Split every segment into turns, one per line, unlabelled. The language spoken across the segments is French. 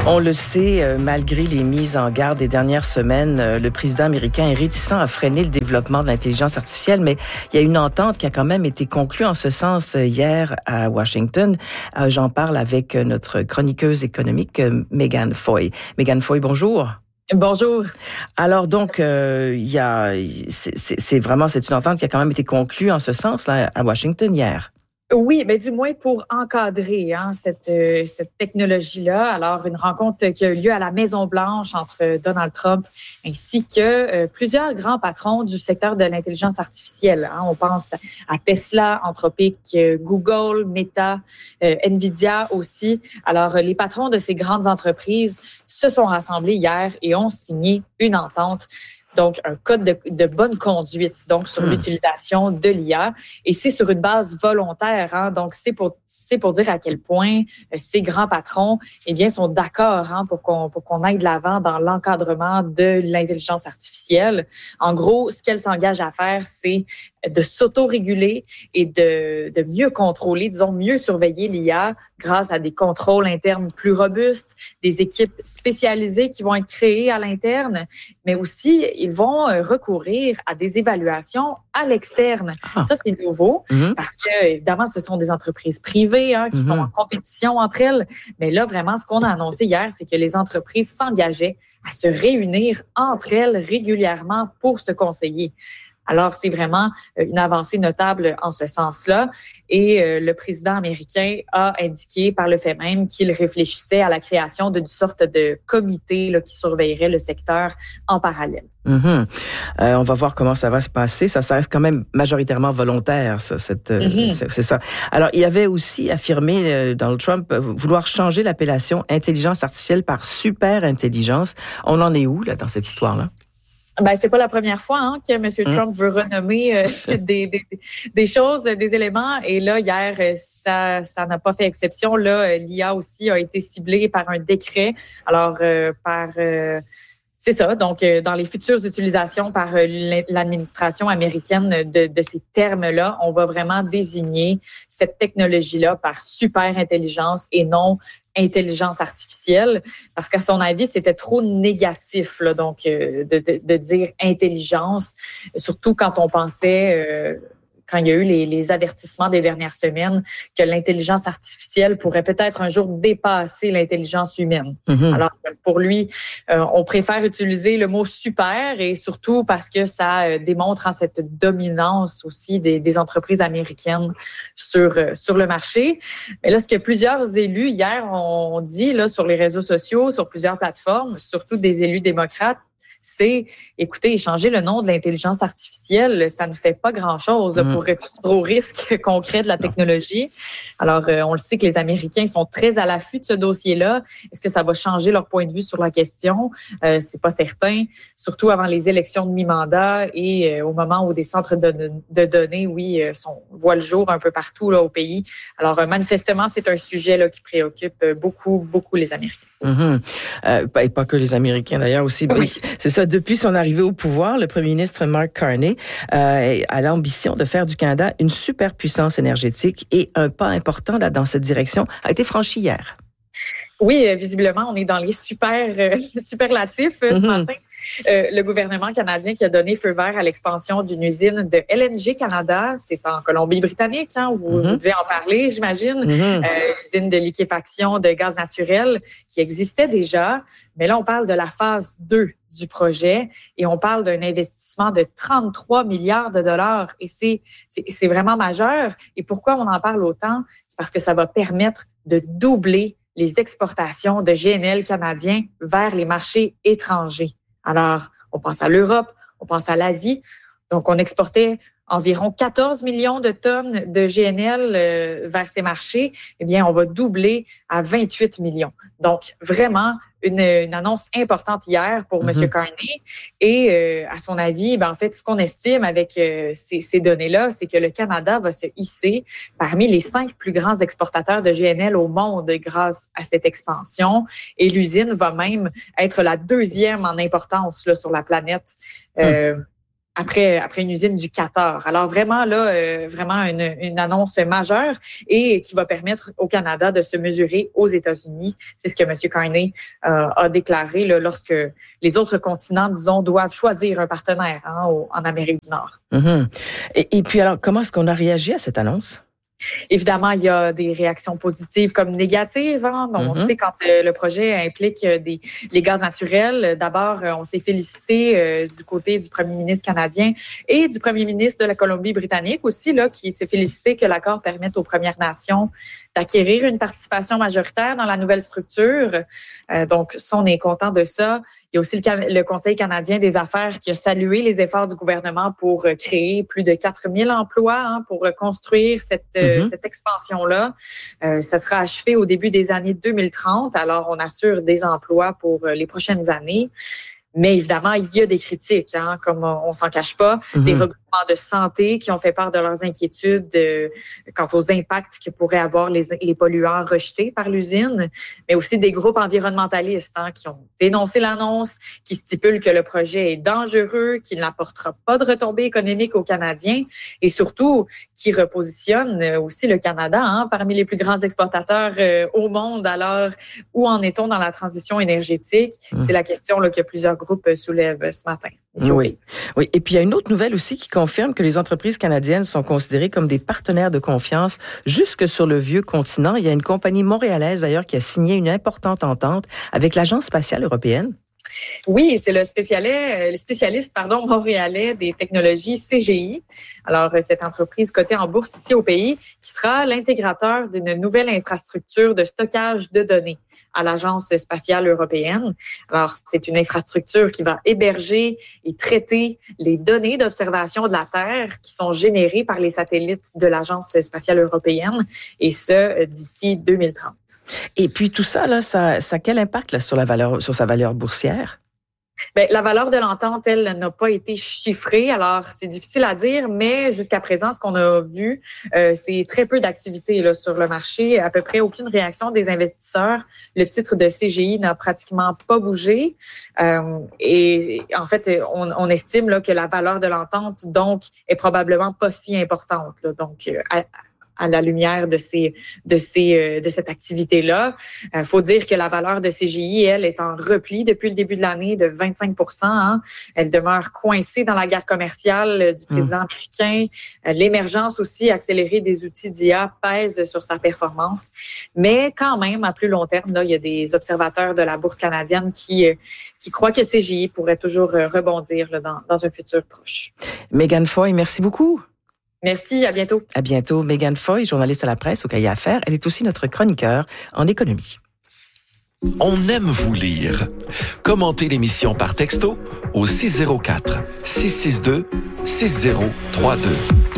On le sait, malgré les mises en garde des dernières semaines, le président américain est réticent à freiner le développement de l'intelligence artificielle, mais il y a une entente qui a quand même été conclue en ce sens hier à Washington. J'en parle avec notre chroniqueuse économique, Megan Foy. Megan Foy, bonjour.
Bonjour.
Alors donc, c'est une entente qui a quand même été conclue en ce sens là à Washington hier.
Oui, mais du moins pour encadrer cette technologie-là. Alors, une rencontre qui a eu lieu à la Maison-Blanche entre Donald Trump ainsi que plusieurs grands patrons du secteur de l'intelligence artificielle. On pense à Tesla, Anthropic, Google, Meta, Nvidia aussi. Alors, les patrons de ces grandes entreprises se sont rassemblés hier et ont signé une entente. Donc, un code de bonne conduite, donc sur l'utilisation de l'IA. Et c'est sur une base volontaire. Donc, c'est pour dire à quel point ces grands patrons, sont d'accord pour qu'on aille de l'avant dans l'encadrement de l'intelligence artificielle. En gros, ce qu'elle s'engage à faire, c'est de s'autoréguler et de mieux contrôler, mieux surveiller l'IA grâce à des contrôles internes plus robustes, des équipes spécialisées qui vont être créées à l'interne, mais aussi ils vont recourir à des évaluations à l'externe. Ça, c'est nouveau parce que, évidemment, ce sont des entreprises privées qui sont en compétition entre elles. Mais là, vraiment, ce qu'on a annoncé hier, c'est que les entreprises s'engageaient à se réunir entre elles régulièrement pour se conseiller. Alors, c'est vraiment une avancée notable en ce sens-là. Et le président américain a indiqué par le fait même qu'il réfléchissait à la création d'une sorte de comité qui surveillerait le secteur en parallèle.
On va voir comment ça va se passer. Ça reste quand même majoritairement volontaire, ça, c'est ça. Alors, il avait aussi affirmé, Donald Trump, vouloir changer l'appellation intelligence artificielle par super intelligence. On en est où, là, dans cette histoire-là?
C'est pas la première fois que M. Trump veut renommer des choses, des éléments. Et là, hier, ça n'a pas fait exception. Là, l'IA aussi a été ciblée par un décret. Alors, c'est ça. Donc, dans les futures utilisations par l'administration américaine de ces termes-là, on va vraiment désigner cette technologie-là par super intelligence et non intelligence artificielle, parce qu'à son avis, c'était trop négatif de dire intelligence, surtout quand on pensait... quand il y a eu les avertissements des dernières semaines que l'intelligence artificielle pourrait peut-être un jour dépasser l'intelligence humaine. Alors, pour lui, on préfère utiliser le mot super et surtout parce que ça démontre cette dominance aussi des entreprises américaines sur le marché. Mais là, ce que plusieurs élus hier ont dit là, sur les réseaux sociaux, sur plusieurs plateformes, surtout des élus démocrates, c'est, écoutez, changer le nom de l'intelligence artificielle, ça ne fait pas grand-chose pour répondre aux risques concrets de la technologie. Alors, on le sait que les Américains sont très à l'affût de ce dossier-là. Est-sont que ça va changer leur point de vue sur la question? C'est pas certain, surtout avant les élections de mi-mandat et au moment où des centres de données, voient le jour un peu partout là, au pays. Alors, manifestement, c'est un sujet là, qui préoccupe beaucoup les Américains.
Et pas que les Américains, d'ailleurs, aussi. Oui. C'est ça. Depuis son arrivée au pouvoir, le premier ministre Mark Carney a l'ambition de faire du Canada une superpuissance énergétique et un pas important là, dans cette direction a été franchi hier.
Oui, visiblement, on est dans les superlatifs ce matin. Le gouvernement canadien qui a donné feu vert à l'expansion d'une usine de LNG Canada, c'est en Colombie-Britannique, où vous devez en parler, j'imagine. Usine de liquéfaction de gaz naturel qui existait déjà, mais là, on parle de la phase 2 du projet et on parle d'un investissement de 33 milliards de dollars et c'est vraiment majeur. Et pourquoi on en parle autant? C'est parce que ça va permettre de doubler les exportations de GNL canadiens vers les marchés étrangers. Alors, on pense à l'Europe, on pense à l'Asie. Donc, on exportait environ 14 millions de tonnes de GNL vers ces marchés. Eh bien, on va doubler à 28 millions. Donc, vraiment, une annonce importante hier pour M. Carney. Et à son avis, en fait, ce qu'on estime avec ces données-là, c'est que le Canada va se hisser parmi les 5 plus grands exportateurs de GNL au monde grâce à cette expansion. Et l'usine va même être la 2e en importance là, sur la planète. après une usine du Qatar. Alors vraiment là, vraiment une annonce majeure et qui va permettre au Canada de se mesurer aux États-Unis. C'est ce que M. Carney a déclaré là, lorsque les autres continents, disons, doivent choisir un partenaire en Amérique du Nord.
Mm-hmm. Et puis alors, comment est-ce qu'on a réagi à cette annonce?
Évidemment, il y a des réactions positives comme négatives. On sait quand le projet implique les gaz naturels. D'abord, on s'est félicité du côté du premier ministre canadien et du premier ministre de la Colombie-Britannique aussi, là, qui s'est félicité que l'accord permette aux Premières Nations d'acquérir une participation majoritaire dans la nouvelle structure. Donc, ça, on est content de ça. Il y a aussi le Conseil canadien des affaires qui a salué les efforts du gouvernement pour créer plus de 4000 emplois pour construire cette expansion-là. Ça sera achevé au début des années 2030. Alors, on assure des emplois pour les prochaines années. Mais évidemment, il y a des critiques, comme on s'en cache pas, des regroupements de santé qui ont fait part de leurs inquiétudes quant aux impacts que pourraient avoir les polluants rejetés par l'usine, mais aussi des groupes environnementalistes qui ont dénoncé l'annonce, qui stipulent que le projet est dangereux, qu'il n'apportera pas de retombées économiques aux Canadiens et surtout qui repositionne aussi le Canada parmi les plus grands exportateurs au monde. Alors, où en est-on dans la transition énergétique? C'est la question que plusieurs groupes soulèvent ce matin.
Oui. Et puis, il y a une autre nouvelle aussi qui confirme que les entreprises canadiennes sont considérées comme des partenaires de confiance jusque sur le vieux continent. Il y a une compagnie montréalaise, d'ailleurs, qui a signé une importante entente avec l'Agence spatiale européenne.
Oui, c'est le spécialiste montréalais des technologies CGI. Alors, cette entreprise cotée en bourse ici au pays, qui sera l'intégrateur d'une nouvelle infrastructure de stockage de données à l'Agence spatiale européenne. Alors, c'est une infrastructure qui va héberger et traiter les données d'observation de la Terre qui sont générées par les satellites de l'Agence spatiale européenne, et ce, d'ici 2030.
Et puis tout ça, là, ça a quel impact là, sur sa valeur boursière?
Bien, la valeur de l'entente, elle, n'a pas été chiffrée. Alors, c'est difficile à dire, mais jusqu'à présent, ce qu'on a vu, c'est très peu d'activité là, sur le marché, à peu près aucune réaction des investisseurs. Le titre de CGI n'a pratiquement pas bougé. Et en fait, on estime là, que la valeur de l'entente, donc, est probablement pas si importante. Là. Donc, à la lumière de cette activité-là. Faut dire que la valeur de CGI, elle, est en repli depuis le début de l'année de 25%. Elle demeure coincée dans la guerre commerciale du président américain. L'émergence aussi accélérée des outils d'IA pèse sur sa performance. Mais quand même, à plus long terme, là, il y a des observateurs de la bourse canadienne qui croient que CGI pourrait toujours rebondir là, dans un futur proche.
Mégane Foy, merci beaucoup.
Merci, à bientôt.
À bientôt. Mégane Foy, journaliste à la presse au Cahier Affaires. Elle est aussi notre chroniqueur en économie.
On aime vous lire. Commentez l'émission par texto au 604 662 6032.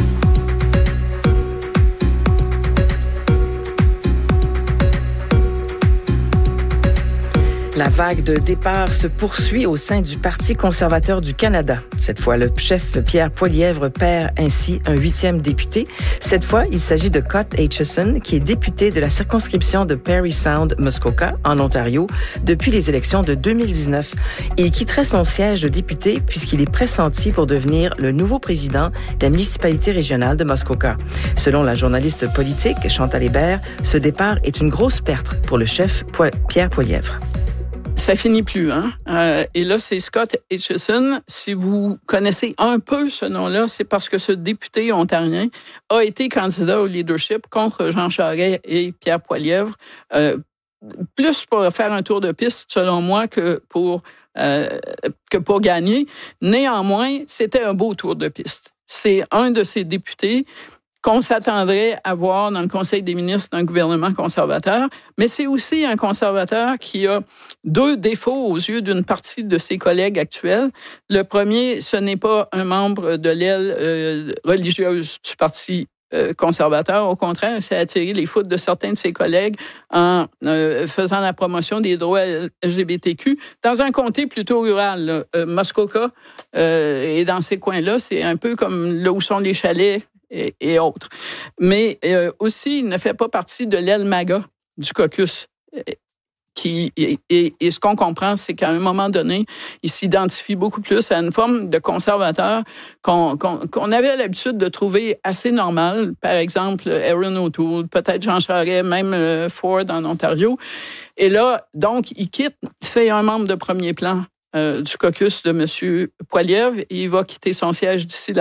La vague de départ se poursuit au sein du Parti conservateur du Canada. Cette fois, le chef Pierre Poilievre perd ainsi un 8e député. Cette fois, il s'agit de Scott Aitchison, qui est député de la circonscription de Parry Sound, Muskoka, en Ontario, depuis les élections de 2019. Il quitterait son siège de député puisqu'il est pressenti pour devenir le nouveau président de la municipalité régionale de Muskoka. Selon la journaliste politique Chantal Hébert, ce départ est une grosse perte pour le chef Pierre Poilievre.
Ça finit plus, et là, c'est Scott Aitchison. Si vous connaissez un peu ce nom-là, c'est parce que ce député ontarien a été candidat au leadership contre Jean Charest et Pierre Poilievre, plus pour faire un tour de piste, selon moi, que pour gagner. Néanmoins, c'était un beau tour de piste. C'est un de ces députés qu'on s'attendrait à voir dans le Conseil des ministres d'un gouvernement conservateur, mais c'est aussi un conservateur qui a 2 défauts aux yeux d'une partie de ses collègues actuels. Le premier, ce n'est pas un membre de l'aile religieuse du Parti conservateur. Au contraire, c'est attirer les foudres de certains de ses collègues en faisant la promotion des droits LGBTQ dans un comté plutôt rural. Muskoka et dans ces coins-là, c'est un peu comme là où sont les chalets et autres. Mais aussi, il ne fait pas partie de l'aile MAGA du caucus Et ce qu'on comprend, c'est qu'à un moment donné, il s'identifie beaucoup plus à une forme de conservateur qu'on avait l'habitude de trouver assez normale. Par exemple, Erin O'Toole, peut-être Jean Charest, même Ford en Ontario. Et là, donc, il quitte, c'est un membre de premier plan du caucus de M. Poilievre et il va quitter son siège d'ici